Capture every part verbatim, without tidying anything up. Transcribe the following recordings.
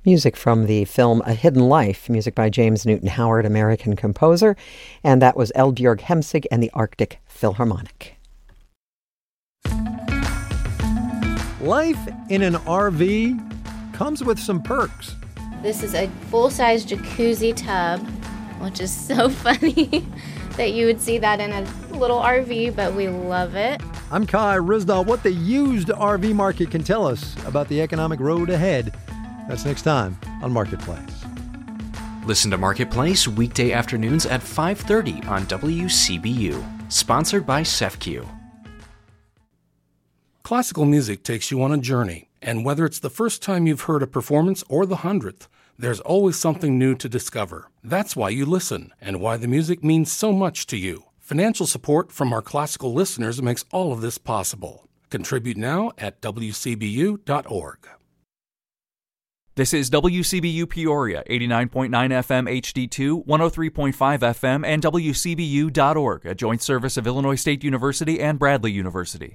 Music from the film A Hidden Life, music by James Newton Howard, American composer, and that was Eldbjørg Hemsig and the Arctic Philharmonic. Life in an R V comes with some perks. This is a full-size jacuzzi tub, which is so funny that you would see that in a little R V, but we love it. I'm Kai Ryssdal. What the used R V market can tell us about the economic road ahead. That's next time on Marketplace. Listen to Marketplace weekday afternoons at five thirty on W C B U. Sponsored by C E F Q. Classical music takes you on a journey, and whether it's the first time you've heard a performance or the hundredth, there's always something new to discover. That's why you listen, and why the music means so much to you. Financial support from our classical listeners makes all of this possible. Contribute now at W C B U dot org. This is W C B U Peoria, eighty-nine point nine F M H D two, one oh three point five F M, and W C B U dot org, a joint service of Illinois State University and Bradley University.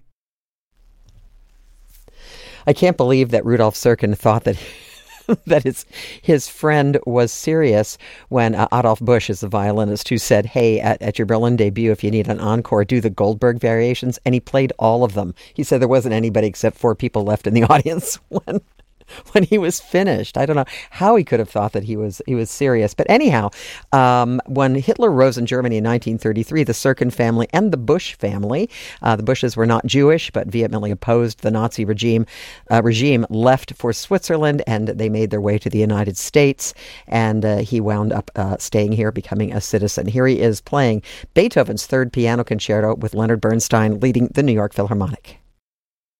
I can't believe that Rudolf Serkin thought that that his, his friend was serious when uh, Adolf Busch is the violinist who said, hey, at, at your Berlin debut, if you need an encore, do the Goldberg variations. And he played all of them. He said there wasn't anybody except four people left in the audience when when he was finished. I don't know how he could have thought that he was he was serious. But anyhow, um, when Hitler rose in Germany in nineteen thirty-three, the Serkin family and the Busch family, uh, the Bushes were not Jewish, but vehemently opposed the Nazi regime, uh, regime left for Switzerland, and they made their way to the United States. And uh, he wound up uh, staying here, becoming a citizen. Here he is playing Beethoven's Third Piano Concerto with Leonard Bernstein leading the New York Philharmonic.